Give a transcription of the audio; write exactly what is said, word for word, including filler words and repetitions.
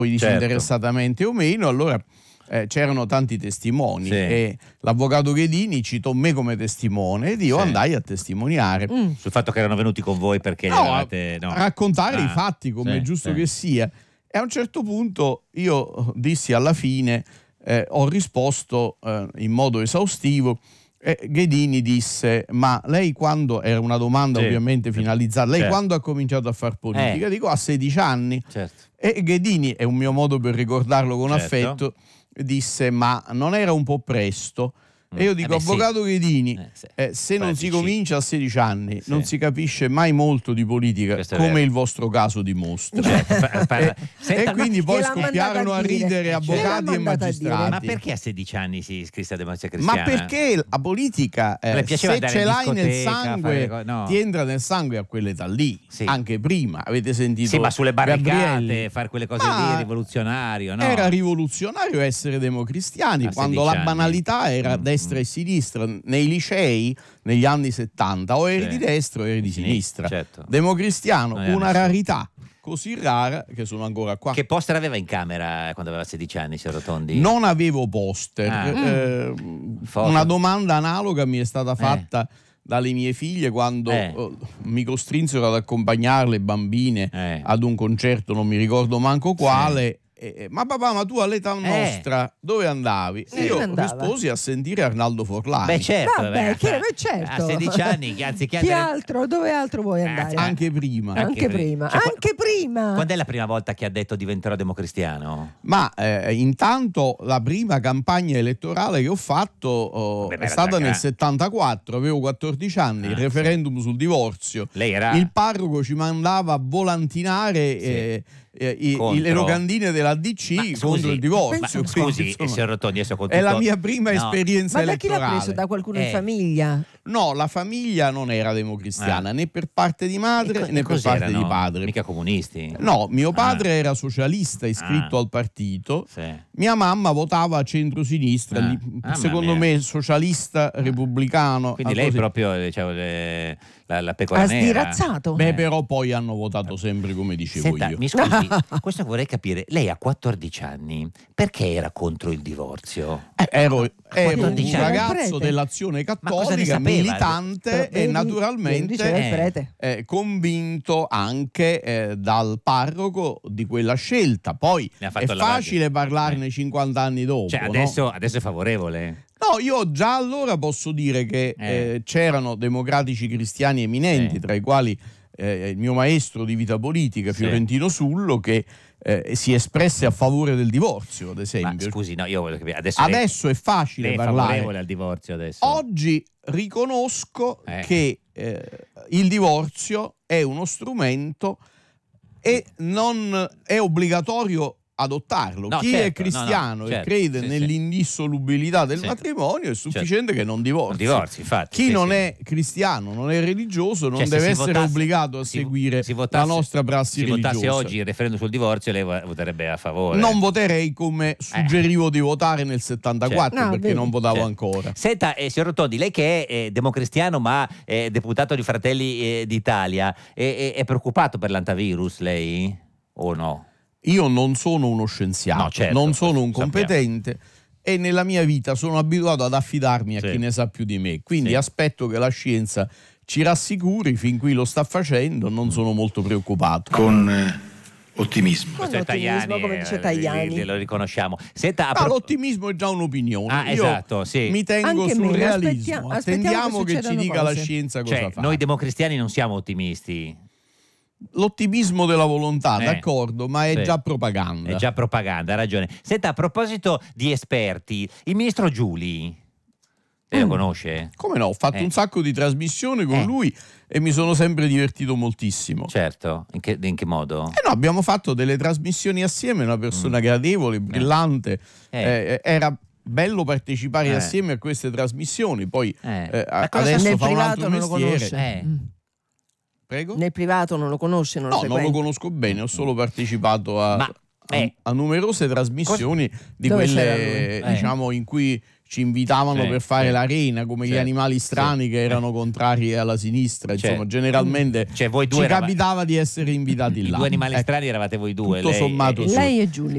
disinteressatamente o meno, allora eh, c'erano tanti testimoni Sì. e l'avvocato Ghedini citò me come testimone ed io Sì. andai a testimoniare. Mm. Sul fatto che erano venuti con voi perché No, li avevate, no. a raccontare Ah, i fatti come sì, è giusto sì. che sia. E a un certo punto io dissi alla fine, eh, ho risposto eh, in modo esaustivo. E Ghedini disse: ma lei quando, era una domanda Sì. ovviamente finalizzata, lei Certo. quando ha cominciato a far politica? Eh. Dico a sedici anni. Certo. E Ghedini, è un mio modo per ricordarlo con Certo. affetto, disse: ma non era un po' presto? E io Eh dico, beh, sì. avvocato Ghedini, Eh, sì. eh, se non si Pratici. comincia a sedici anni, Sì. non si capisce mai molto di politica, Questo è come vero. il vostro caso dimostra. Certo, pa- pa- E, Senta, e quindi poi gliel'ha scoppiarono mandata a a dire. ridere Gliel'ha avvocati e mandata a dire. ma magistrati. perché a sedici anni si iscrisse a Democrazia Ma Cristiana? perché la politica, eh, Le piaceva se andare ce in l'hai nel discoteca, sangue, fare co- no. ti entra nel sangue a quell'età lì, Sì. anche prima. Avete sentito? Sì, ma sulle barricate, Gabrielli? fare quelle cose Ma lì, rivoluzionario, no? Era rivoluzionario essere democristiani, A quando sedici la anni. banalità era Mm, destra mm. e sinistra. Nei licei, negli anni settanta, o eri Sì. di destra o eri di sinistra. Certo. Democristiano, Non era una nessuno. rarità così rara che sono ancora qua. Che poster aveva in camera quando aveva sedici anni, signor Rotondi? Non avevo poster. Ah. Eh, Foto. una domanda analoga mi è stata fatta dalle mie figlie quando Eh. eh, mi costrinsero ad accompagnarle bambine Eh. ad un concerto, non mi ricordo manco quale. E- e, ma papà, ma tu all'età nostra dove andavi? Sì, E io dove andava? risposi a sentire Arnaldo Forlani. Beh, certo. Vabbè, beh, che- a- beh, certo. A sedici anni, che anziché Chi andare... altro? Dove altro vuoi andare? Anche prima. anche Anche prima. prima. Cioè, qua- Anche prima. Quando è la prima volta che ha detto diventerò democristiano? Ma eh, intanto la prima campagna elettorale che ho fatto oh, Vabbè, ma è era stata già nel gra- settantaquattro, avevo quattordici anni, Ah, il referendum sul divorzio. Lei era... Il parroco ci mandava a volantinare eh, eh, i- Contro. i- le locandine della D C Ma contro scusi, il divorzio. ma Quindi, scusi, insomma, signor Rotondi, adesso con è la tutto- mia prima No. esperienza Ma da chi l'ha elettorale. preso? Da qualcuno Eh. in famiglia? No, la famiglia non era democristiana, Ah. né per parte di madre E co- né e per parte cos'erano? di padre. Mica comunisti? No, mio padre Ah. era socialista iscritto Ah. al partito. Sì. Mia mamma votava a centrosinistra, Ah. lì, Mamma secondo mia. me socialista, repubblicano. Quindi ah, lei così. proprio diciamo, le- la, la pecora Ha nera. sdirazzato? Beh, Eh. però poi hanno votato sempre come dicevo Senta, io. mi scusi, questo vorrei capire. Lei a quattordici anni, perché era contro il divorzio? Eh, Ero, ero un quattordici anni. ragazzo Prete. dell'azione Ma cosa ne cattolica, sapeva? militante Però e vedi, vedi, naturalmente diceva il eh, prete. eh, convinto anche eh, dal parroco di quella scelta. Poi Ne ha è fatto il lavaggio. facile parlarne cinquanta anni dopo. Cioè, no? adesso, adesso è favorevole. No, io già allora posso dire che Eh. eh, c'erano democratici cristiani eminenti, Sì. tra i quali eh, il mio maestro di vita politica, Sì. Fiorentino Sullo, che eh, si espresse a favore del divorzio, ad Ma esempio. scusi, no, io voglio capire. Adesso, lei- Adesso è facile lei è parlare. favorevole al divorzio adesso? Oggi riconosco Eh. che eh, il divorzio è uno strumento e non è obbligatorio adottarlo. No, Chi certo, è cristiano no, no, e certo, crede sì, sì. nell'indissolubilità del Sì. matrimonio è sufficiente che non divorzi. Non divorzi, infatti. Chi sì, non sì. è cristiano, non è religioso, non Cioè, se deve si essere votasse- obbligato a si- seguire si votasse- la nostra prassi Se religiosa. votasse oggi il referendum sul divorzio, lei vo- voterebbe a favore. Non voterei come suggerivo di votare nel settantaquattro, Certo. No, perché vedi. non votavo Certo. ancora. Senta, eh, signor Rotondi, lei che è eh, democristiano ma è deputato di Fratelli eh, d'Italia, è, è- è preoccupato per l'antivirus lei o no? Io non sono uno scienziato, No, certo, non sono un sappiamo. competente e nella mia vita sono abituato ad affidarmi a Sì. chi ne sa più di me. Quindi Sì. aspetto che la scienza ci rassicuri, fin qui lo sta facendo, non sono molto preoccupato. con eh, ottimismo. Con Questo è ottimismo, Tajani, come dice eh, Tajani. li- lo riconosciamo. Senta, a Ma pro- l'ottimismo è già un'opinione. Ah, Io esatto, sì. mi tengo Anche sul me, realismo. aspettia- aspettiamo Attendiamo che che, ci succedano dica la cose. scienza cosa cioè, fa. noi democristiani non siamo ottimisti. L'ottimismo della volontà, Eh. d'accordo, ma è Sì. già propaganda. È già propaganda, ha ragione. Senta, a proposito di esperti, il ministro Giuli, lei lo conosce? Come no, ho fatto Eh. un sacco di trasmissioni con Eh. lui e mi sono sempre divertito moltissimo. Certo, in che, in che modo? Eh no, abbiamo fatto delle trasmissioni assieme, una persona gradevole, brillante, Eh. eh, era bello partecipare Eh. assieme a queste trasmissioni, poi Eh. eh, Ma cosa- adesso Nel fa un privato altro non lo mestiere. conosce. Eh. Mm. Prego? Nel privato non lo conosce, non lo No, non lo frequenta. conosco bene, ho solo partecipato a, Ma, a- eh. a numerose trasmissioni di Dove quelle c'era lui? diciamo in cui ci invitavano Sì, per fare sì. l'arena, come gli Sì, animali strani sì. che erano contrari alla sinistra, Cioè, insomma, generalmente cioè, voi due ci erava- capitava di essere invitati I là. due animali Ecco, strani eravate voi due. tutto lei- sommato e- sì. Lei e Giulia.